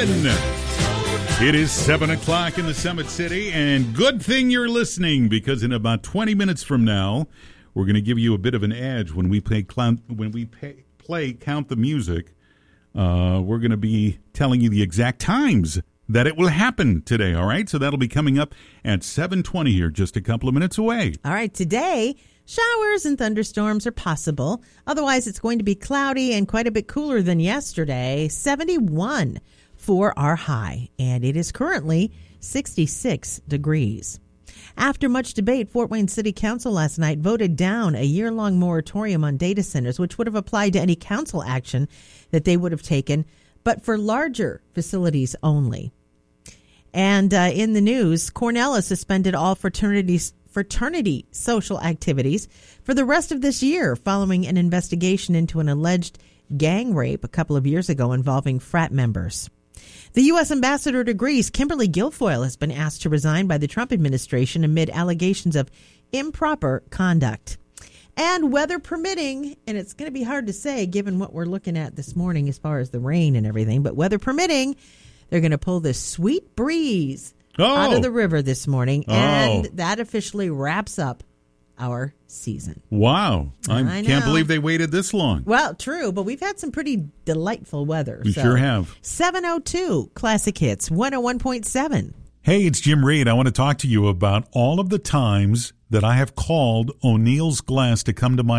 7. It is 7 o'clock in the Summit City, and good thing you're listening, because in about 20 minutes from now, we're going to give you a bit of an edge when we play Count the Music. We're going to be telling you the exact times that it will happen today, all right? So that'll be coming up at 7:20 here, just a couple of minutes away. All right, today, showers and thunderstorms are possible. Otherwise, it's going to be cloudy and quite a bit cooler than yesterday. 71 for our high, and it is currently 66 degrees. After much debate, Fort Wayne City Council last night voted down a year-long moratorium on data centers, which would have applied to any council action that they would have taken, but for larger facilities only. And in the news, Cornell has suspended all fraternity social activities for the rest of this year following an investigation into an alleged gang rape a couple of years ago involving frat members. The U.S. Ambassador to Greece, Kimberly Guilfoyle, has been asked to resign by the Trump administration amid allegations of improper conduct. And weather permitting, and it's going to be hard to say given what we're looking at this morning as far as the rain and everything, but weather permitting, they're going to pull this sweet breeze out of the river this morning, and that officially wraps up our season. Wow. I can't believe they waited this long. Well, true, but we've had some pretty delightful weather. We sure have. 7:02 Classic Hits, 101.7. Hey, it's Jim Reed. I want to talk to you about all of the times that I have called O'Neill's Glass to come to my